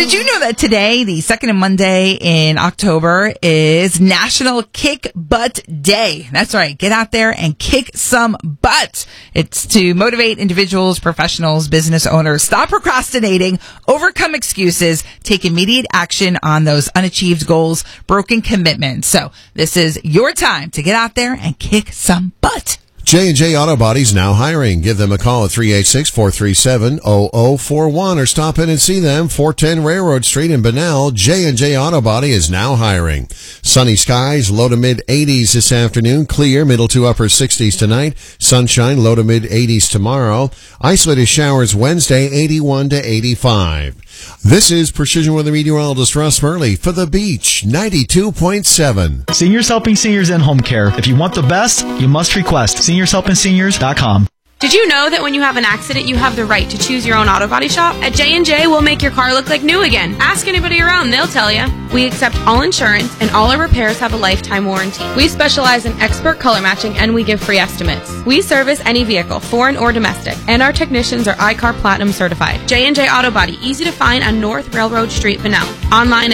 did you know that today, the second Monday in October, is National Kick Butt Day? That's right. Get out there and kick some butt. It's to motivate individuals, professionals, business owners. Stop procrastinating, overcome excuses, take immediate action on those unachieved goals, broken commitments. So this is your time to get out there and kick some butt. J&J Auto Body's now hiring. Give them a call at 386-437-0041 or stop in and see them, 410 Railroad Street in Bunnell. J&J Auto Body is now hiring. Sunny skies, low to mid 80s this afternoon. Clear, middle to upper 60s tonight. Sunshine, low to mid 80s tomorrow. Isolated showers Wednesday, 81 to 85. This is Precision Weather Meteorologist Russ Murley for The Beach, 92.7. Seniors Helping Seniors in Home Care. If you want the best, you must request seniorshelpingseniors.com. Did you know that when you have an accident, you have the right to choose your own auto body shop? At J&J, we'll make your car look like new again. Ask anybody around, they'll tell you. We accept all insurance, and all our repairs have a lifetime warranty. We specialize in expert color matching, and we give free estimates. We service any vehicle, foreign or domestic, and our technicians are iCar Platinum certified. J&J Auto Body, easy to find on North Railroad Street, Bunnell. Online